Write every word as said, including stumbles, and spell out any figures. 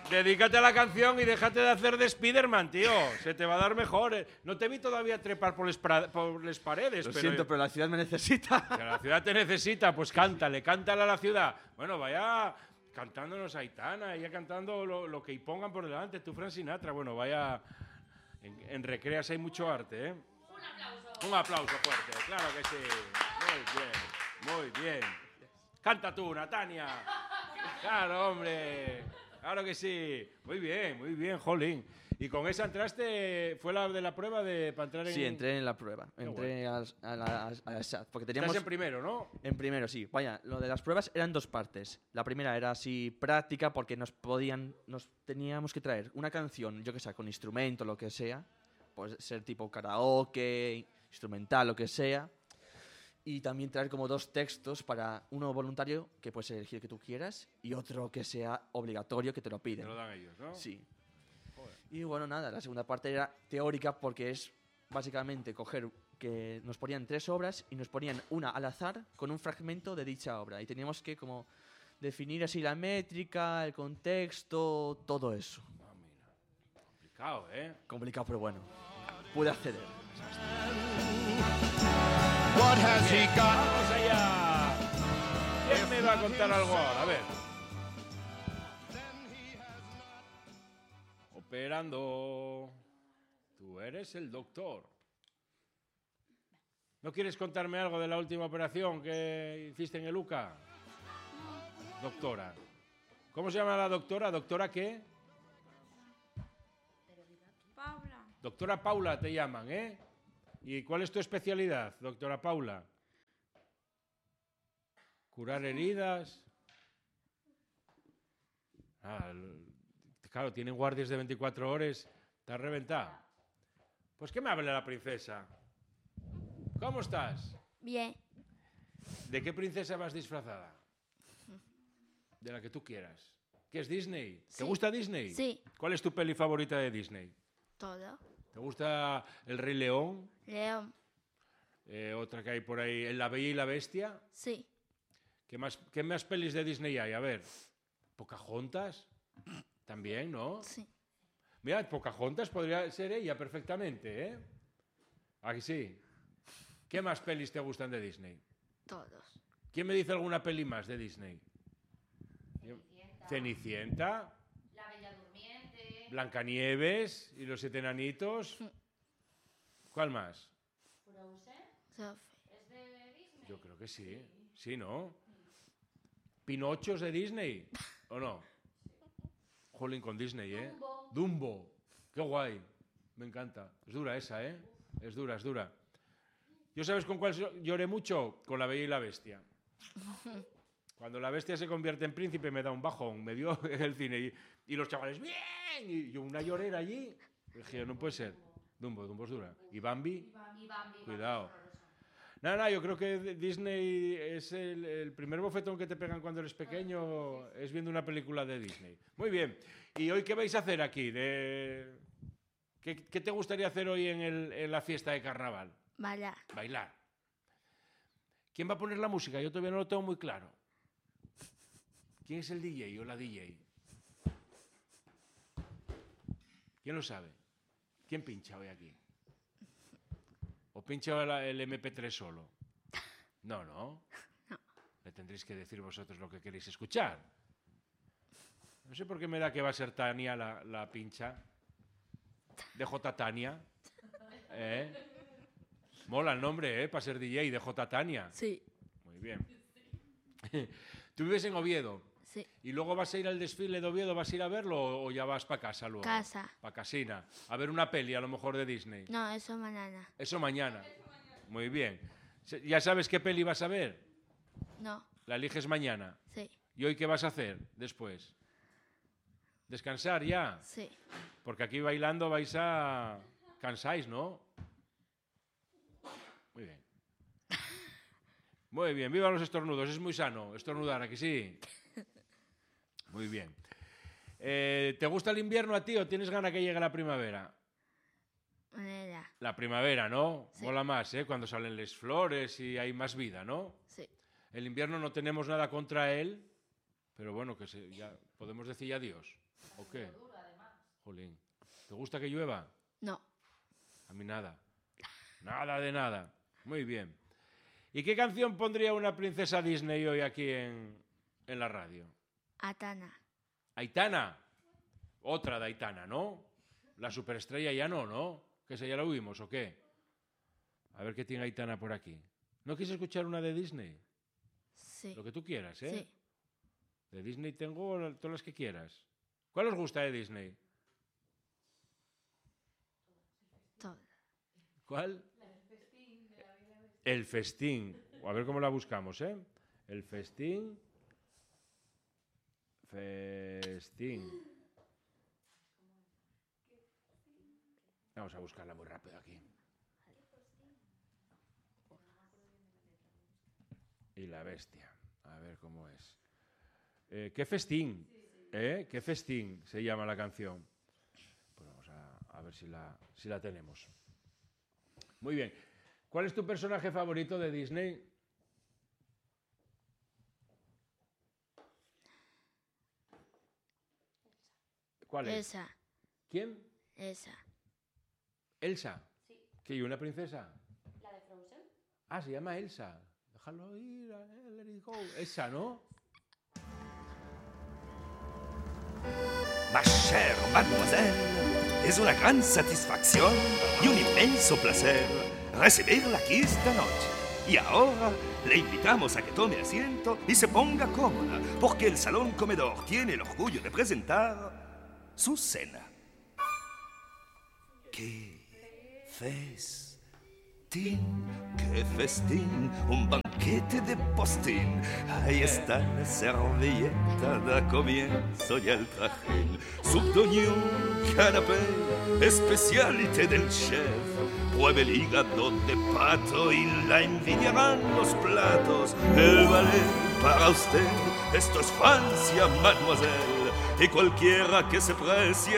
Dedícate a la canción y déjate de hacer de Spiderman, tío. Se te va a dar mejor. eh. No te vi todavía trepar por las por les paredes. Lo pero siento, pero la ciudad me necesita. Que la ciudad te necesita, pues cántale, cántale a la ciudad. Bueno, vaya cantándonos Aitana, ella cantando lo, lo que pongan por delante. Tú, Frank Sinatra, bueno, vaya... En, en Recreas hay mucho arte, ¿eh? Un aplauso. Un aplauso fuerte, claro que sí. Muy bien, muy bien. Canta tú, Natania. Claro, hombre. Claro que sí. Muy bien, muy bien, jolín. Y con esa entraste, fue la de la prueba de para entrar en... Sí, entré en la prueba. Qué Entré a, a la a la S A T. Porque teníamos... Estás en primero, ¿no? En primero, sí. Vaya, lo de las pruebas eran dos partes. La primera era así práctica porque nos podían, nos teníamos que traer una canción, yo que sé, con instrumento, lo que sea. Puede ser tipo karaoke, instrumental, lo que sea. Y también traer como dos textos para uno voluntario, que puedes elegir el que tú quieras, y otro que sea obligatorio, que te lo piden. Te lo dan ellos, ¿no? Sí. Joder. Y bueno, nada, la segunda parte era teórica porque es básicamente coger que nos ponían tres obras y nos ponían una al azar con un fragmento de dicha obra. Y teníamos que como definir así la métrica, el contexto, todo eso. Ah, mira. Complicado, ¿eh? Complicado, pero bueno. Pude acceder. What has he got? ¡Vamos allá! ¿Quién me va a contar algo ahora? A ver. Operando. Tú eres el doctor. ¿No quieres contarme algo de la última operación que hiciste en el U C A? Doctora. ¿Cómo se llama la doctora? ¿Doctora qué? Paula. Doctora Paula te llaman, ¿eh? ¿Y cuál es tu especialidad, doctora Paula? Curar heridas. Ah, claro, tienen guardias de veinticuatro horas. Te has reventado. Pues que me hable la princesa. ¿Cómo estás? Bien. ¿De qué princesa vas disfrazada? De la que tú quieras. ¿Qué es Disney? ¿Te Sí. gusta Disney? Sí. ¿Cuál es tu peli favorita de Disney? Todo. ¿Te gusta El Rey León? León. Eh, otra que hay por ahí, El La Bella y la Bestia. Sí. ¿Qué más, ¿Qué más pelis de Disney hay? A ver. ¿Pocahontas? También, ¿no? Sí. Mira, Pocahontas podría ser ella perfectamente, ¿eh? Aquí sí. ¿Qué más pelis te gustan de Disney? Todos. ¿Quién me dice alguna peli más de Disney? Cenicienta. Cenicienta, La Bella Durmiente. Blancanieves y los siete enanitos. ¿Cuál más? Frozen. Sophie. ¿Es de Disney? Yo creo que sí. Sí, ¿no? ¿Pinochos de Disney? ¿O no? Jolín con Disney, ¿eh? Dumbo. Dumbo. Qué guay. Me encanta. Es dura esa, ¿eh? Es dura, es dura. ¿Yo sabes con cuál lloré mucho? Con La Bella y la Bestia. Cuando la bestia se convierte en príncipe me da un bajón, me dio en el cine. Y, y los chavales, ¡bien! Y yo una llorera allí. Dije, no puede ser. Dumbo, Dumbo es dura. ¿Y Bambi? Y Bambi, Bambi, Cuidado. Bambi es horroroso. Nada, nada, yo creo que Disney es el, el primer bofetón que te pegan cuando eres pequeño, es viendo una película de Disney. Muy bien. ¿Y hoy qué vais a hacer aquí? De... ¿Qué, qué te gustaría hacer hoy en, el- en la fiesta de carnaval? Bailar. Bailar. ¿Quién va a poner la música? Yo todavía no lo tengo muy claro. ¿Quién es el D J o la D J? ¿Quién lo sabe? ¿Quién pincha hoy aquí? ¿O pincha la- el eme pe tres solo? No, no. Le tendréis que decir vosotros lo que queréis escuchar. No sé por qué me da que va a ser Tania la, la pincha. D J Tania. ¿Eh? Mola el nombre, ¿eh? Para ser D J, D J Tania. Sí. Muy bien. Tú vives en Oviedo. Sí. ¿Y luego vas a ir al desfile de Oviedo? ¿Vas a ir a verlo o ya vas para casa luego? Casa. Para casina. A ver una peli, a lo mejor de Disney. No, eso mañana. Eso mañana. Muy bien. Se- ¿Ya sabes qué peli vas a ver? No. La eliges mañana. Sí. ¿Y hoy qué vas a hacer después? ¿Descansar ya? Sí. Porque aquí bailando vais a... Cansáis, ¿no? Muy bien. Muy bien, vivan los estornudos, es muy sano estornudar, ¿a que sí? Muy bien. Eh, ¿Te gusta el invierno a ti o tienes ganas que llegue la primavera? Manera. La primavera, ¿no? Sí. Mola más, ¿eh? Cuando salen las flores y hay más vida, ¿no? Sí. El invierno no tenemos nada contra él, Pero bueno, que se, ya podemos decir adiós. ¿O qué? Jolín. ¿Te gusta que llueva? No. A mí nada. Nada de nada. Muy bien. ¿Y qué canción pondría una princesa Disney hoy aquí en, en la radio? Atana. Aitana. Otra de Aitana, ¿no? La superestrella ya no, ¿no? Que esa ya la oímos, ¿o qué? A ver qué tiene Aitana por aquí. ¿No quieres escuchar una de Disney? Sí. Lo que tú quieras, ¿eh? Sí. De Disney tengo todas las que quieras. ¿Cuál os gusta de Disney? Todo. ¿Cuál? El festín. A ver cómo la buscamos, ¿eh? El festín. Festín. Vamos a buscarla muy rápido aquí. Y la bestia. A ver cómo es. Eh, ¿Qué festín? ¿Eh? ¿Qué festín se llama la canción? Pues vamos a, a ver si la, si la tenemos. Muy bien. ¿Cuál es tu personaje favorito de Disney? ¿Cuál es? Esa. ¿Quién? Esa. ¿Elsa? Sí. ¿Qué? ¿Y una princesa? La de Frozen. Ah, se llama Elsa. Déjalo ir, eh, let it go. Elsa, ¿no? Ma chère mademoiselle, es una gran satisfacción y un inmenso placer recibirla aquí esta noche. Y ahora le invitamos a que tome asiento y se ponga cómoda, porque el Salón Comedor tiene el orgullo de presentar su cena. ¡Qué festín! ¡Qué festín! Un banquete de postín. Ahí está la servilleta, da comienzo ya el trajín. Soupe d'oignon, canapé, especialité del chef. Pruebe el hígado de pato y la envidiarán los platos. El ballet para usted, esto es Francia, mademoiselle. Y cualquiera que se precie